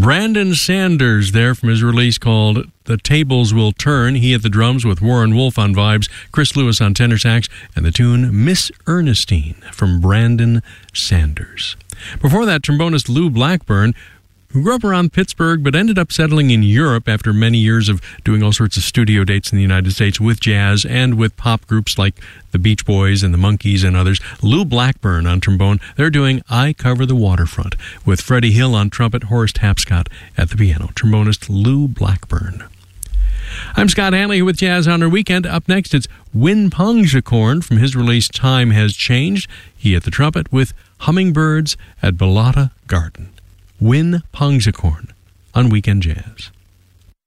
Brandon Sanders there from his release called The Tables Will Turn. He at the drums with Warren Wolf on vibes, Chris Lewis on tenor sax, and the tune Miss Ernestine from Brandon Sanders. Before that, trombonist Lou Blackburn, who grew up around Pittsburgh but ended up settling in Europe after many years of doing all sorts of studio dates in the United States with jazz and with pop groups like the Beach Boys and the Monkees and others. Lou Blackburn on trombone. They're doing I Cover the Waterfront with Freddie Hill on trumpet, Horace Tapscott at the piano. Trombonist Lou Blackburn. I'm Scott Hanley with Jazz on Our Weekend. Up next, it's Win Pongsakorn from his release Time Has Changed. He at the trumpet with Hummingbirds at Balata Garden. Win Pongsakorn on Weekend Jazz.